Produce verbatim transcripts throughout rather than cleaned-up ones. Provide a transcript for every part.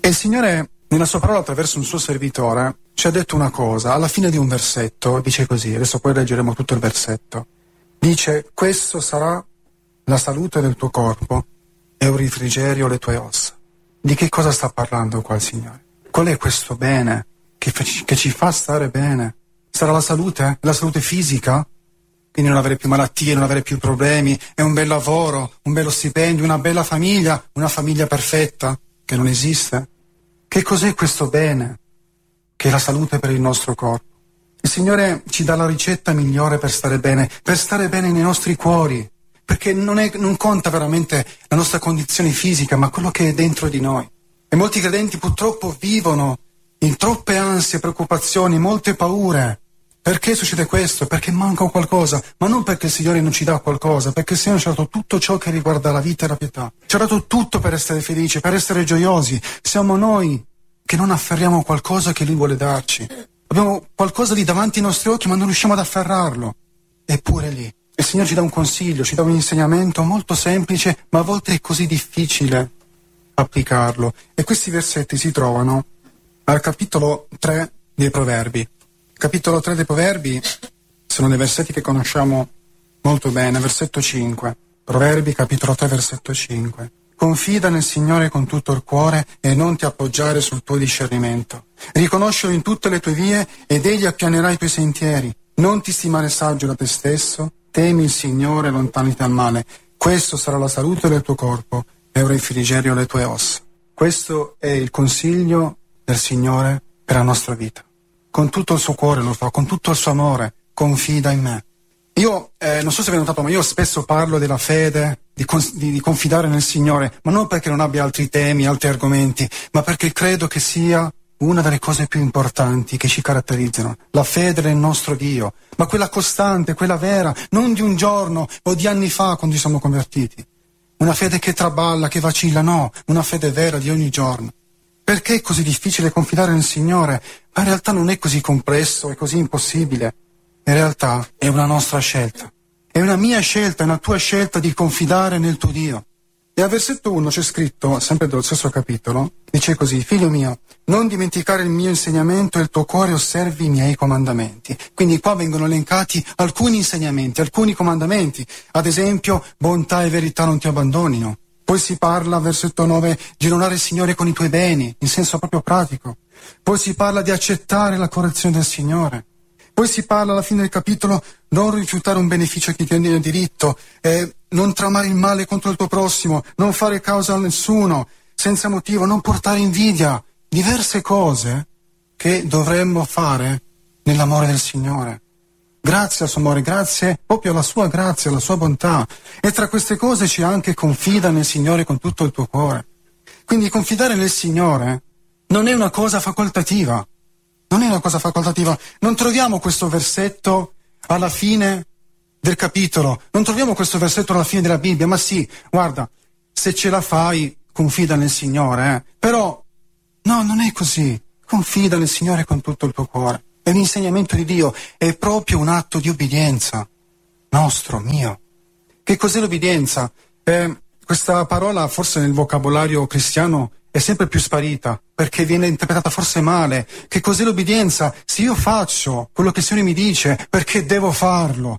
E il Signore, nella sua parola, attraverso un suo servitore, ci ha detto una cosa. Alla fine di un versetto, dice così, adesso poi leggeremo tutto il versetto. Dice, questo sarà la salute del tuo corpo e un refrigerio alle tue ossa. Di che cosa sta parlando qua il Signore? Qual è questo bene che, che ci fa stare bene? Sarà la salute? La salute fisica? Quindi non avere più malattie, non avere più problemi, è un bel lavoro, un bello stipendio, una bella famiglia, una famiglia perfetta, che non esiste. Che cos'è questo bene? Che è la salute per il nostro corpo. Il Signore ci dà la ricetta migliore per stare bene, per stare bene nei nostri cuori, perché non, è, non conta veramente la nostra condizione fisica, ma quello che è dentro di noi. E molti credenti purtroppo vivono in troppe ansie, preoccupazioni, molte paure. Perché succede questo? Perché manca qualcosa, ma non perché il Signore non ci dà qualcosa, perché il Signore ci ha dato tutto ciò che riguarda la vita e la pietà. Ci ha dato tutto per essere felici, per essere gioiosi. Siamo noi che non afferriamo qualcosa che Lui vuole darci. Abbiamo qualcosa lì davanti ai nostri occhi, ma non riusciamo ad afferrarlo. Eppure lì. Il Signore ci dà un consiglio, ci dà un insegnamento molto semplice, ma a volte è così difficile applicarlo. E questi versetti si trovano al capitolo tre dei Proverbi. Capitolo tre dei Proverbi sono dei versetti che conosciamo molto bene. Versetto cinque. Proverbi, capitolo tre, versetto cinque. Confida nel Signore con tutto il cuore e non ti appoggiare sul tuo discernimento. Riconoscilo in tutte le tue vie ed egli appianerà i tuoi sentieri. Non ti stimare saggio da te stesso, temi il Signore e allontanati dal male. Questo sarà la salute del tuo corpo e un refrigerio alle tue ossa. Questo è il consiglio del Signore per la nostra vita. Con tutto il suo cuore lo fa, con tutto il suo amore, confida in me. Io, eh, non so se vi avete notato, ma io spesso parlo della fede, di, di, di confidare nel Signore, ma non perché non abbia altri temi, altri argomenti, ma perché credo che sia una delle cose più importanti che ci caratterizzano. La fede nel nostro Dio, ma quella costante, quella vera, non di un giorno o di anni fa quando ci siamo convertiti. Una fede che traballa, che vacilla, no, una fede vera di ogni giorno. Perché è così difficile confidare nel Signore? Ma in realtà non è così complesso, è così impossibile. In realtà è una nostra scelta. È una mia scelta, è una tua scelta di confidare nel tuo Dio. E al versetto uno c'è scritto, sempre dello stesso capitolo, dice così: figlio mio, non dimenticare il mio insegnamento e il tuo cuore osservi i miei comandamenti. Quindi qua vengono elencati alcuni insegnamenti, alcuni comandamenti. Ad esempio, bontà e verità non ti abbandonino. Poi si parla, versetto nove, di onorare il Signore con i tuoi beni, in senso proprio pratico. Poi si parla di accettare la correzione del Signore. Poi si parla alla fine del capitolo, non rifiutare un beneficio che ti tiene diritto, eh, non tramare il male contro il tuo prossimo, non fare causa a nessuno, senza motivo, non portare invidia. Diverse cose che dovremmo fare nell'amore del Signore. Grazie al suo amore, grazie proprio alla sua grazia, alla sua bontà. E tra queste cose c'è anche confida nel Signore con tutto il tuo cuore. Quindi confidare nel Signore non è una cosa facoltativa. Non è una cosa facoltativa. Non troviamo questo versetto alla fine del capitolo. Non troviamo questo versetto alla fine della Bibbia. Ma sì, guarda, se ce la fai, confida nel Signore. Eh. Però, no, non è così. Confida nel Signore con tutto il tuo cuore. È l'insegnamento di Dio, è proprio un atto di obbedienza, nostro, mio. Che cos'è l'obbedienza? Eh, questa parola forse nel vocabolario cristiano è sempre più sparita, perché viene interpretata forse male. Che cos'è l'obbedienza? Se io faccio quello che il Signore mi dice, perché devo farlo?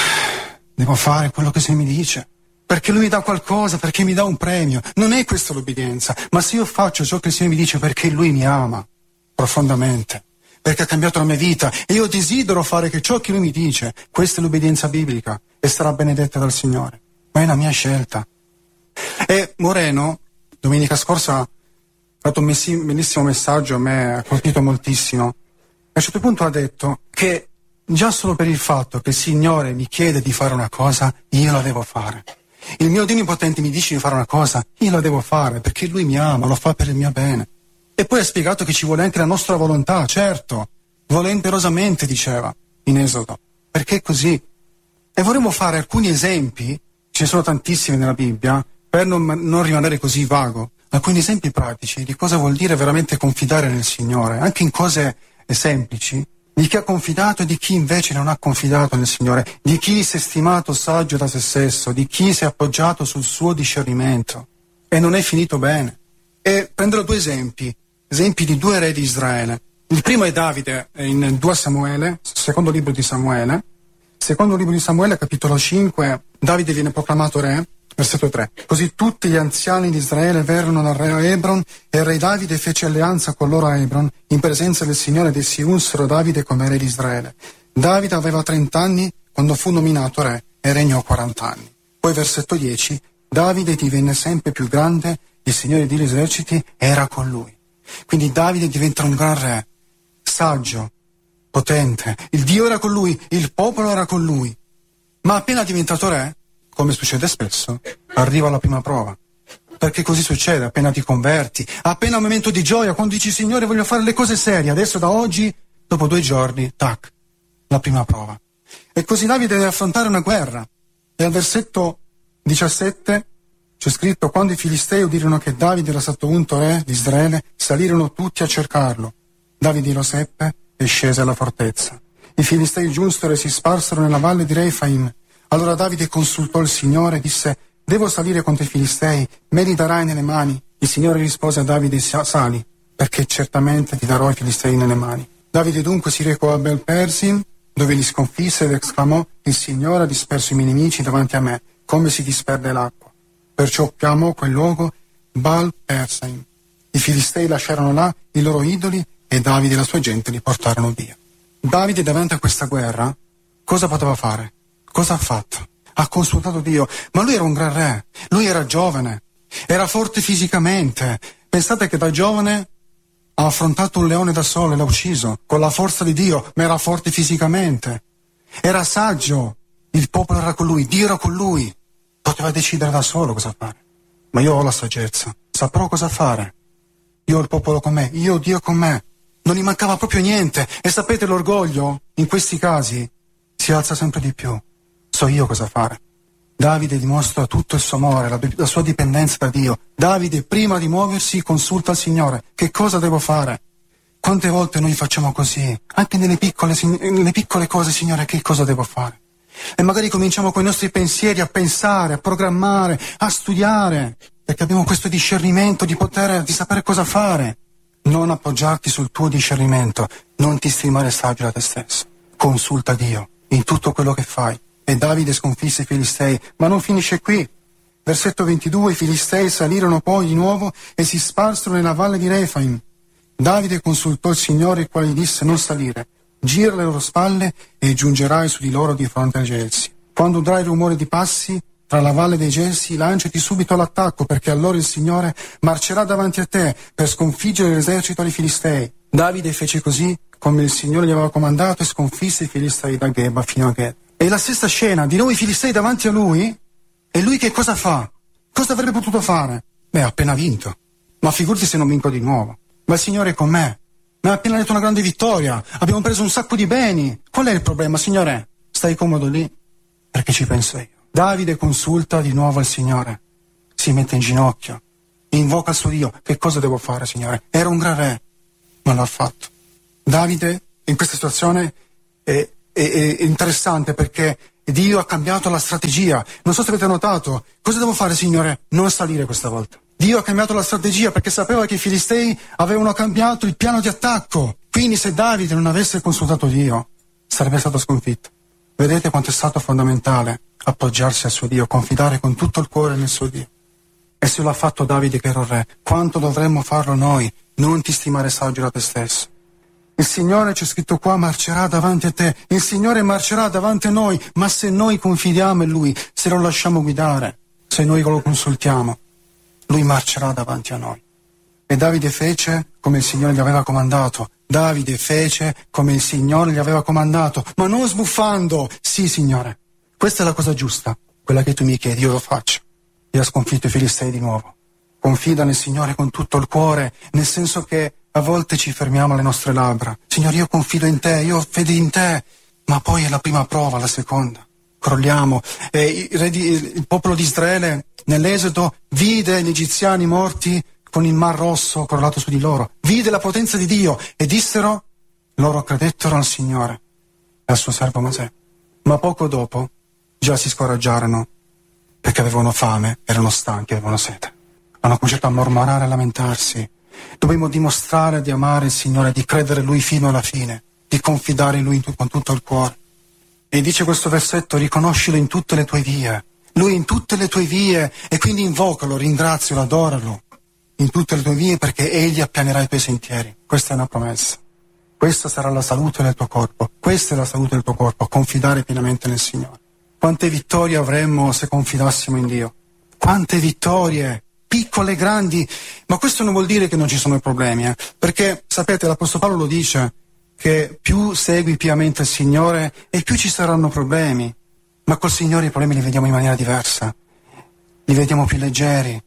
Devo fare quello che il Signore mi dice, perché Lui mi dà qualcosa, perché mi dà un premio. Non è questa l'obbedienza, ma se io faccio ciò che il Signore mi dice perché Lui mi ama profondamente, perché ha cambiato la mia vita e io desidero fare che ciò che Lui mi dice, questa è l'obbedienza biblica e sarà benedetta dal Signore. Ma è la mia scelta. E Moreno, domenica scorsa, ha fatto un bellissimo messaggio, a me ha colpito moltissimo. A un certo punto ha detto che già solo per il fatto che il Signore mi chiede di fare una cosa, io la devo fare. Il mio Dio Onnipotente mi dice di fare una cosa, io la devo fare, perché Lui mi ama, lo fa per il mio bene. E poi ha spiegato che ci vuole anche la nostra volontà, certo, volenterosamente, diceva, in Esodo, perché è così. E vorremmo fare alcuni esempi, ce ne sono tantissimi nella Bibbia, per non, non rimanere così vago, alcuni esempi pratici di cosa vuol dire veramente confidare nel Signore, anche in cose semplici, di chi ha confidato e di chi invece non ha confidato nel Signore, di chi si è stimato saggio da se stesso, di chi si è appoggiato sul suo discernimento e non è finito bene. e prenderò due esempi, esempi di due re di Israele. Il primo è Davide in due Samuele, secondo libro di Samuele. Secondo libro di Samuele, capitolo cinque, Davide viene proclamato re, versetto tre. Così tutti gli anziani di Israele verrono al re a Hebron, e il re Davide fece alleanza con loro a Hebron, in presenza del Signore, ed essi unsero Davide come re di Israele. Davide aveva trent'anni quando fu nominato re e regnò quaranta anni. Poi versetto dieci, Davide divenne sempre più grande, il Signore degli eserciti era con lui. Quindi Davide diventa un gran re, saggio, potente, il Dio era con lui, il popolo era con lui. Ma appena diventato re, come succede spesso, arriva la prima prova. Perché così succede, appena ti converti, appena un momento di gioia, quando dici Signore voglio fare le cose serie, adesso da oggi, dopo due giorni, tac, la prima prova. E così Davide deve affrontare una guerra. E al versetto diciassette c'è scritto: quando i Filistei udirono che Davide era stato unto re di Israele, salirono tutti a cercarlo. Davide lo seppe e scese alla fortezza. I Filistei giunsero e si sparsero nella valle di Refaim. Allora Davide consultò il Signore e disse: devo salire contro i Filistei? Me li darai nelle mani? Il Signore rispose a Davide: sali, perché certamente ti darò i Filistei nelle mani. Davide dunque si recò a Bel-Persim, dove li sconfisse, ed esclamò: il Signore ha disperso i miei nemici davanti a me, come si disperde l'acqua. Perciò chiamò quel luogo Baal-Persim. I Filistei lasciarono là i loro idoli, e Davide e la sua gente li portarono via. Davide, davanti a questa guerra, cosa poteva fare? Cosa ha fatto? Ha consultato Dio, ma lui era un gran re, lui era giovane, era forte fisicamente. Pensate che da giovane ha affrontato un leone da solo e l'ha ucciso, con la forza di Dio, ma era forte fisicamente. Era saggio, il popolo era con lui, Dio era con lui, poteva decidere da solo cosa fare. Ma io ho la saggezza, saprò cosa fare. Io ho il popolo con me, io ho Dio con me. Non gli mancava proprio niente. E sapete, l'orgoglio, in questi casi, si alza sempre di più. So io cosa fare. Davide dimostra tutto il suo amore, la, la sua dipendenza da Dio. Davide, prima di muoversi, consulta il Signore. Che cosa devo fare? Quante volte noi facciamo così? Anche nelle piccole, nelle piccole cose, Signore, che cosa devo fare? E magari cominciamo con i nostri pensieri a pensare, a programmare, a studiare, perché abbiamo questo discernimento di poter, di sapere cosa fare. Non appoggiarti sul tuo discernimento, non ti stimare saggio da te stesso. Consulta Dio in tutto quello che fai. E Davide sconfisse i Filistei, ma non finisce qui. Versetto ventidue, i Filistei salirono poi di nuovo e si sparsero nella valle di Refaim. Davide consultò il Signore, il quale gli disse: non salire, gira le loro spalle e giungerai su di loro di fronte ai Gelsi. Quando udrai il rumore di passi tra la valle dei Gelsi, lanciati subito all'attacco, perché allora il Signore marcerà davanti a te per sconfiggere l'esercito dei Filistei. Davide fece così come il Signore gli aveva comandato e sconfisse i Filistei da Geba fino a Ged. E la stessa scena, di nuovo i Filistei davanti a lui, e lui che cosa fa? Cosa avrebbe potuto fare? Beh, ha appena vinto. Ma figurati se non vinco di nuovo. Ma il Signore è con me. Mi ha appena detto una grande vittoria. Abbiamo preso un sacco di beni. Qual è il problema, Signore? Stai comodo lì? Perché ci penso io. Davide consulta di nuovo il Signore. Si mette in ginocchio. Invoca il suo Dio. Che cosa devo fare, Signore? Era un gran re. Ma l'ha fatto. Davide, in questa situazione, è, è, è interessante perché Dio ha cambiato la strategia. Non so se avete notato. Cosa devo fare, Signore? Non salire questa volta. Dio ha cambiato la strategia perché sapeva che i Filistei avevano cambiato il piano di attacco. Quindi se Davide non avesse consultato Dio, sarebbe stato sconfitto. Vedete quanto è stato fondamentale appoggiarsi al suo Dio, confidare con tutto il cuore nel suo Dio. E se lo ha fatto Davide che era il re, quanto dovremmo farlo noi? Non ti stimare saggio da te stesso. Il Signore, c'è scritto qua, marcerà davanti a te. Il Signore marcerà davanti a noi, ma se noi confidiamo in Lui, se lo lasciamo guidare, se noi lo consultiamo, Lui marcerà davanti a noi. E Davide fece come il Signore gli aveva comandato. Davide fece come il Signore gli aveva comandato, ma non sbuffando. Sì, Signore, questa è la cosa giusta, quella che tu mi chiedi, io lo faccio. E ha sconfitto i Filistei di nuovo. Confida nel Signore con tutto il cuore, nel senso che a volte ci fermiamo alle nostre labbra. Signore, io confido in te, io ho fede in te, ma poi è la prima prova, la seconda. Crolliamo. E il, re di, il popolo di Israele nell'Esodo vide gli egiziani morti con il Mar Rosso crollato su di loro. Vide la potenza di Dio e dissero, loro credettero al Signore e al suo servo Mosè. Ma poco dopo già si scoraggiarono perché avevano fame, erano stanchi, avevano sete. hanno cominciato a mormorare, a lamentarsi. Dobbiamo dimostrare di amare il Signore, di credere Lui fino alla fine, di confidare in Lui con tutto il cuore. E dice questo versetto: riconoscilo in tutte le tue vie, Lui in tutte le tue vie, e quindi invocalo, ringrazialo, adoralo in tutte le tue vie, perché Egli appianerà i tuoi sentieri. Questa è una promessa. Questa sarà la salute del tuo corpo, questa è la salute del tuo corpo, confidare pienamente nel Signore. Quante vittorie avremmo se confidassimo in Dio? Quante vittorie, piccole e grandi, ma questo non vuol dire che non ci sono problemi, eh? Perché sapete, l'Apostolo Paolo lo dice, che più segui piamente il Signore e più ci saranno problemi, ma col Signore i problemi li vediamo in maniera diversa, li vediamo più leggeri,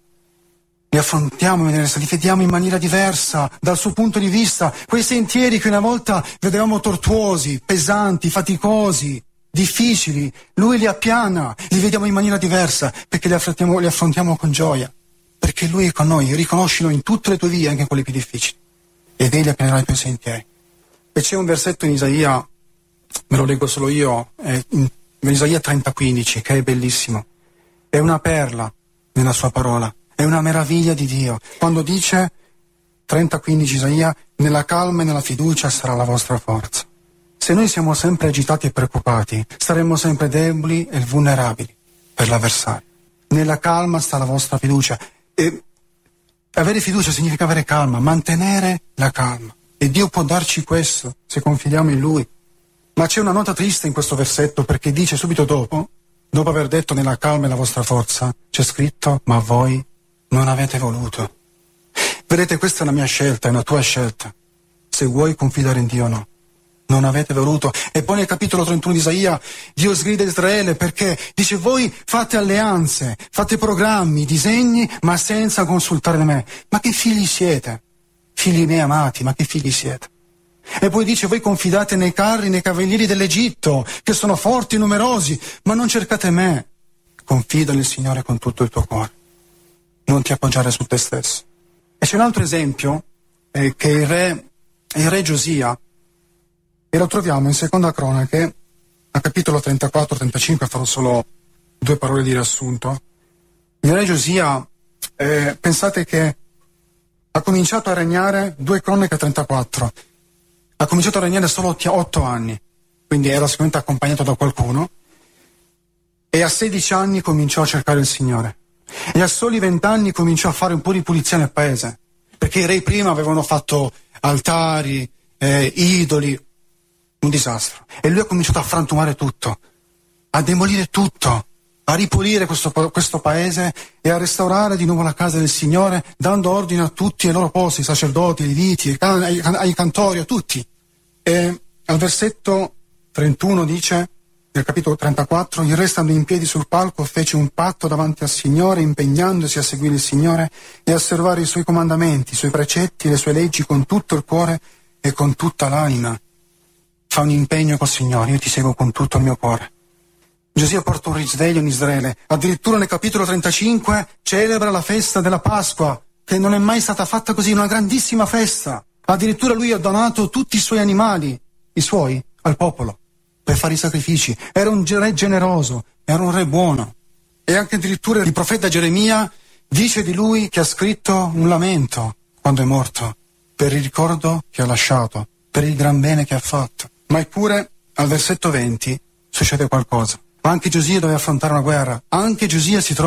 li affrontiamo, li vediamo in maniera diversa dal suo punto di vista. Quei sentieri che una volta vedevamo tortuosi, pesanti, faticosi, difficili, Lui li appiana, li vediamo in maniera diversa, perché li affrontiamo, li affrontiamo con gioia, perché Lui è con noi. Riconoscilo in tutte le tue vie, anche in quelle più difficili, ed Egli appianerà i tuoi sentieri. E c'è un versetto in Isaia, me lo leggo solo io, è in Isaia trenta quindici, che è bellissimo, è una perla nella sua parola. È una meraviglia di Dio, quando dice, trenta quindici Isaia, nella calma e nella fiducia sarà la vostra forza. Se noi siamo sempre agitati e preoccupati, saremmo sempre deboli e vulnerabili per l'avversario. Nella calma sta la vostra fiducia. E avere fiducia significa avere calma, mantenere la calma. E Dio può darci questo, se confidiamo in Lui. Ma c'è una nota triste in questo versetto, perché dice subito dopo, dopo aver detto nella calma è la vostra forza, c'è scritto, ma voi non avete voluto. Vedete, questa è una mia scelta, è una tua scelta. Se vuoi confidare in Dio o no. Non avete voluto. E poi nel capitolo trentuno di Isaia, Dio sgrida Israele perché dice: voi fate alleanze, fate programmi, disegni, ma senza consultare me. Ma che figli siete? Figli miei amati, ma che figli siete? E poi dice: voi confidate nei carri, nei cavalieri dell'Egitto, che sono forti e numerosi, ma non cercate me. Confida nel Signore con tutto il tuo cuore. Non ti appoggiare su te stesso. E c'è un altro esempio, eh, che il re, il re Giosia, e lo troviamo in Seconda Cronache, a capitolo trentaquattro trentacinque, farò solo due parole di riassunto. Il re Giosia, eh, pensate che ha cominciato a regnare, due Cronache trentaquattro, ha cominciato a regnare solo otto anni, quindi era sicuramente accompagnato da qualcuno, e a sedici anni cominciò a cercare il Signore. E a soli vent'anni cominciò a fare un po' di pulizia nel paese, perché i re prima avevano fatto altari, eh, idoli, un disastro. E lui ha cominciato a frantumare tutto, a demolire tutto, a ripulire questo, questo paese e a restaurare di nuovo la casa del Signore, dando ordine a tutti ai loro posti, ai sacerdoti, ai leviti, ai, can- ai, ai cantori, a tutti. E al versetto trentuno dice, nel capitolo trentaquattro, il re stando in piedi sul palco fece un patto davanti al Signore, impegnandosi a seguire il Signore e a osservare i suoi comandamenti, i suoi precetti e le sue leggi con tutto il cuore e con tutta l'anima. Fa un impegno col Signore: io ti seguo con tutto il mio cuore. Giosia porta un risveglio in Israele, addirittura nel capitolo trentacinque celebra la festa della Pasqua, che non è mai stata fatta così, una grandissima festa. Addirittura lui ha donato tutti i suoi animali, i suoi, al popolo, per fare i sacrifici. Era un re generoso, era un re buono. E anche addirittura il profeta Geremia dice di lui che ha scritto un lamento quando è morto, per il ricordo che ha lasciato, per il gran bene che ha fatto. Ma eppure al versetto venti succede qualcosa. Anche Giosia doveva affrontare una guerra, anche Giosia si trova